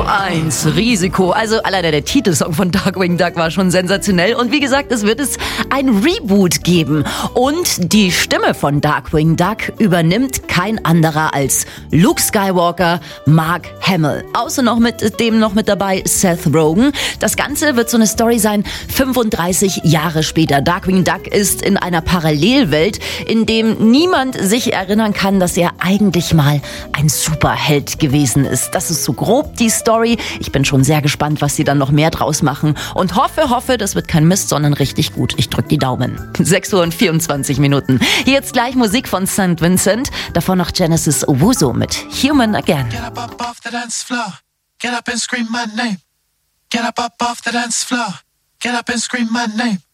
1, Risiko. Also alleine der Titelsong von Darkwing Duck war schon sensationell. Und wie gesagt, es wird ein Reboot geben. Und die Stimme von Darkwing Duck übernimmt kein anderer als Luke Skywalker, Mark Hamill. Außerdem noch mit dabei Seth Rogen. Das Ganze wird so eine Story sein, 35 Jahre später. Darkwing Duck ist in einer Parallelwelt, in dem niemand sich erinnern kann, dass er eigentlich mal ein Superheld gewesen ist. Das ist so grob die Story. Ich bin schon sehr gespannt, was sie dann noch mehr draus machen. Und hoffe, das wird kein Mist, sondern richtig gut. Ich drück die Daumen. 6:24 Minuten. Hier jetzt gleich Musik von St. Vincent. Davor noch Genesis Owusu mit Human Again. Get up off the dance floor. Get up and scream my name. Get up off the dance floor. Get up and scream my name.